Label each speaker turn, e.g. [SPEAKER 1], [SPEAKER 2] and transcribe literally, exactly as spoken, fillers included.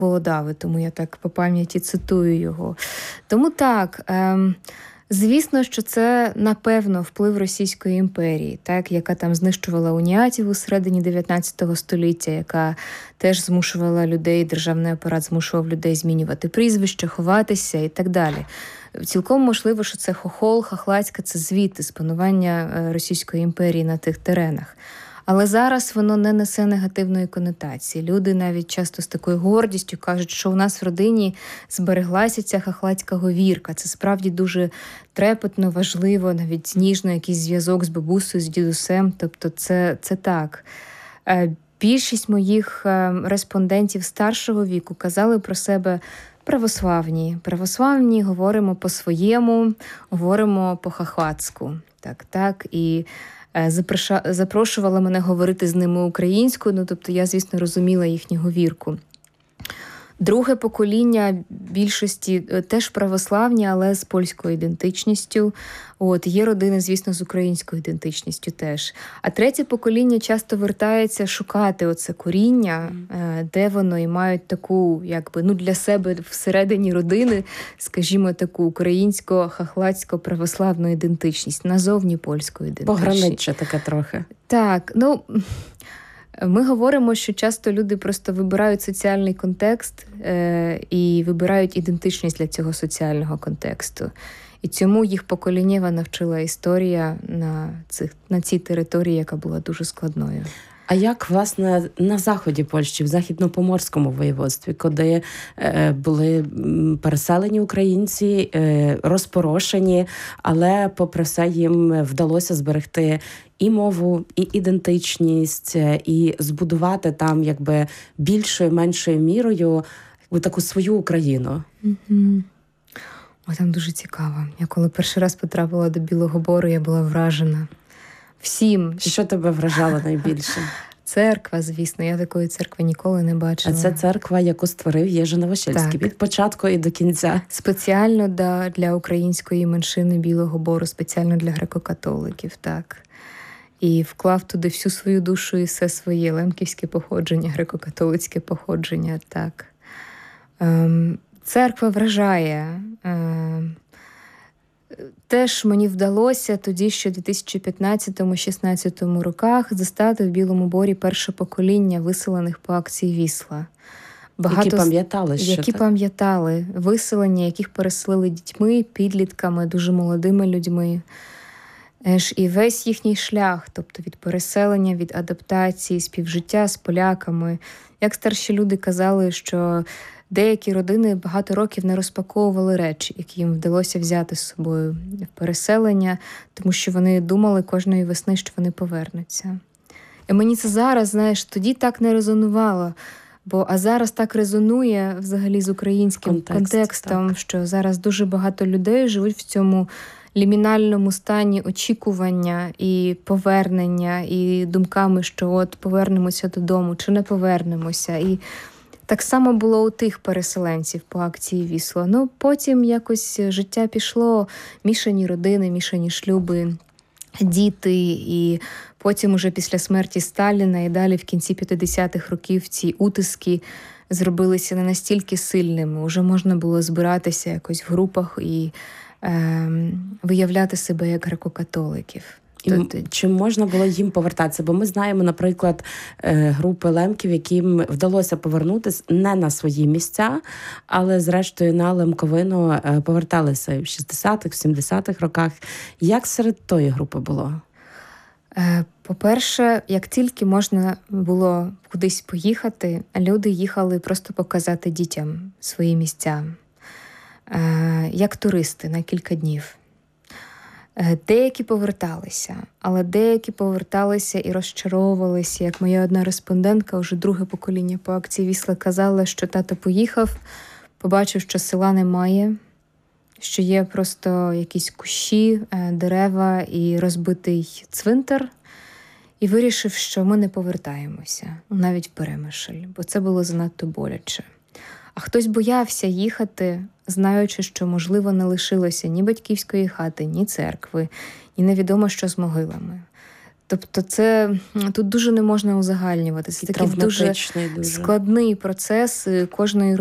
[SPEAKER 1] Володави, тому я так по пам'яті цитую його. Тому так, ем, звісно, що це, напевно, вплив Російської імперії, так, яка там знищувала уніатів у середині дев'ятнадцятого століття, яка теж змушувала людей, державний апарат змушував людей змінювати прізвище, ховатися і так далі. Цілком можливо, що це Хохол, Хохладська – це звідти з панування Російської імперії на тих теренах. Але зараз воно не несе негативної конотації. Люди навіть часто з такою гордістю кажуть, що у нас в родині збереглася ця хохладська говірка. Це справді дуже трепетно, важливо, навіть ніжно якийсь зв'язок з бабусею, з дідусем. Тобто це, це так. Більшість моїх респондентів старшого віку казали про себе православні. Православні, говоримо по-своєму, говоримо по-хохладську. Так, так, і запрошувала мене говорити з ними українською, ну, тобто я, звісно, розуміла їхню говірку. Друге покоління більшості теж православні, але з польською ідентичністю. От, є родини, звісно, з українською ідентичністю теж. А третє покоління часто вертається шукати оце коріння, mm. де воно, і мають таку, якби, ну, для себе всередині родини, скажімо, таку українсько-хохладсько-православну ідентичність, назовні польську ідентичність.
[SPEAKER 2] Пограниччя таке трохи.
[SPEAKER 1] Так, ну... Ми говоримо, що часто люди просто вибирають соціальний контекст е, і вибирають ідентичність для цього соціального контексту. І цьому їх поколіннєво навчила історія на, цих, на цій території, яка була дуже складною.
[SPEAKER 2] А як, власне, на заході Польщі, в Західнопоморському воєводстві, куди е, були переселені українці, е, розпорошені, але попри все їм вдалося зберегти і мову, і ідентичність, і збудувати там якби більшою, меншою мірою якби таку свою Україну?
[SPEAKER 1] Mm-hmm. О, там дуже цікаво. Я коли перший раз потрапила до Білого Бору, я була вражена. Всім.
[SPEAKER 2] Що тебе вражало найбільше?
[SPEAKER 1] Церква, звісно. Я такої церкви ніколи не бачила.
[SPEAKER 2] А це церква, яку створив Єжи Новошельський від початку і до кінця.
[SPEAKER 1] Спеціально для, для української меншини Білого Бору, спеціально для греко-католиків, так. І вклав туди всю свою душу і все своє лемківське походження, греко-католицьке походження, так. Ем, церква вражає. Ем, Теж мені вдалося тоді, ще в дві тисячі п'ятнадцятому-шістнадцятому роках застати в Білому Борі перше покоління виселених по акції Вісла.
[SPEAKER 2] Багато, які пам'ятали, що
[SPEAKER 1] Які
[SPEAKER 2] так?
[SPEAKER 1] пам'ятали виселення, яких переселили дітьми, підлітками, дуже молодими людьми. І весь їхній шлях, тобто від переселення, від адаптації, співжиття з поляками. Як старші люди казали, що деякі родини багато років не розпаковували речі, які їм вдалося взяти з собою в переселення, тому що вони думали кожної весни, що вони повернуться. І мені це зараз, знаєш, тоді так не резонувало, бо а зараз так резонує взагалі з українським Контекст, контекстом, так. Що зараз дуже багато людей живуть в цьому лімінальному стані очікування і повернення, і думками, що от повернемося додому, чи не повернемося. І так само було у тих переселенців по акції Вісло. Ну, потім якось життя пішло, мішані родини, мішані шлюби, діти, і потім уже після смерті Сталіна і далі в кінці п'ятдесятих років ці утиски зробилися не настільки сильними. Уже можна було збиратися якось в групах і е, виявляти себе як греко-католиків.
[SPEAKER 2] І чи можна було їм повертатися? Бо ми знаємо, наприклад, групи лемків, яким вдалося повернутися не на свої місця, але зрештою на Лемковину поверталися в шістдесятих, сімдесятих роках. Як серед тої групи було?
[SPEAKER 1] По-перше, як тільки можна було кудись поїхати, люди їхали просто показати дітям свої місця, як туристи на кілька днів. Деякі поверталися, але деякі поверталися і розчаровувалися. Як моя одна респондентка, вже друге покоління по акції Вісла, казала, що тато поїхав, побачив, що села немає, що є просто якісь кущі, дерева і розбитий цвинтар, і вирішив, що ми не повертаємося, навіть в Перемишль, бо це було занадто боляче. А хтось боявся їхати, знаючи, що, можливо, не лишилося ні батьківської хати, ні церкви, ні невідомо що з могилами. Тобто це тут дуже не можна узагальнювати. Це такий дуже,
[SPEAKER 2] дуже
[SPEAKER 1] складний процес кожної